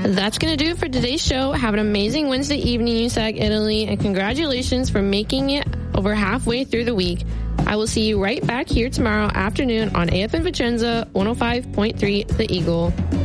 That's going to do it for today's show. Have an amazing Wednesday evening, USAC Italy, and congratulations for making it over halfway through the week. I will see you right back here tomorrow afternoon on AFM Vicenza 105.3 The Eagle.